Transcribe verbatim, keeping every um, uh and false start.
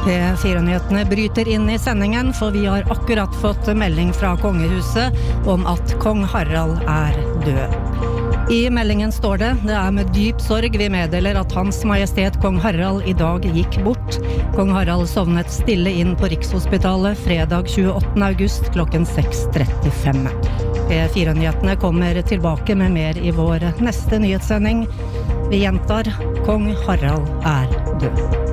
P fire-nyhetene bryter inn i sendingen, for vi har akkurat fått melding fra kongehuset om at kong Harald er død. I meldingen står det, det er med dyp sorg vi meddeler at Hans Majestet Kong Harald i dag gikk bort. Kong Harald sovnet stille inn på Rikshospitalet fredag tjueåttende august klokken seks trettifem. P fire-nyhetene kommer tilbake med mer i vår neste nyhetssending. Vi gjentar, kong Harald er død.